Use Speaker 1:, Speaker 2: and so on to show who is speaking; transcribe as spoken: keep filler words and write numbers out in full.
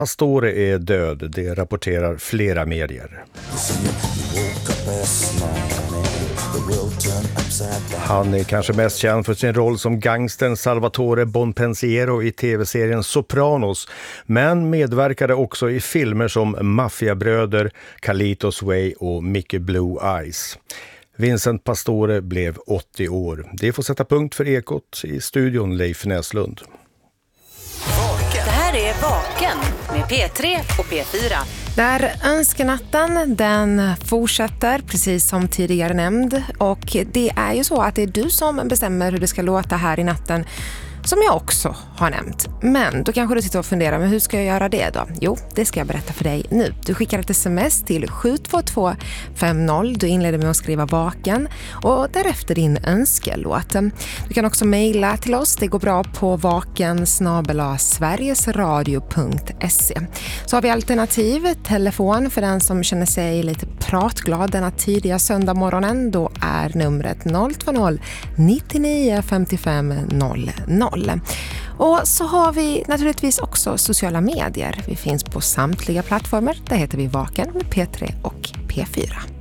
Speaker 1: Pastore är död, det rapporterar flera medier. Han är kanske mest känd för sin roll som gangstern Salvatore Bonpensiero i tv-serien Sopranos, men medverkade också i filmer som Maffiabröder, Carlitos Way och Mickey Blue Eyes. Vincent Pastore blev åttio år. Det får sätta punkt för Ekot. I studion Leif Näslund.
Speaker 2: Det här är Vaken med P tre och P fyra.
Speaker 3: Där önskenatten, den fortsätter precis som tidigare nämnd. Och det är ju så att det är du som bestämmer hur det ska låta här i natten, som jag också har nämnt. Men då kanske du sitter och funderar, men hur ska jag göra det då? Jo, det ska jag berätta för dig nu. Du skickar ett sms till sju två två fem noll. Du inleder med att skriva vaken och därefter din önskelåt. Du kan också mejla till oss. Det går bra på vaken snabel-a sverigesradio punkt se. Så har vi alternativ telefon för den som känner sig lite pratglad denna tidiga söndag morgonen. Då är numret noll två noll nittionio femtiofem noll noll. Och så har vi naturligtvis också sociala medier. Vi finns på samtliga plattformar. Där heter vi Vaken med P tre och P fyra.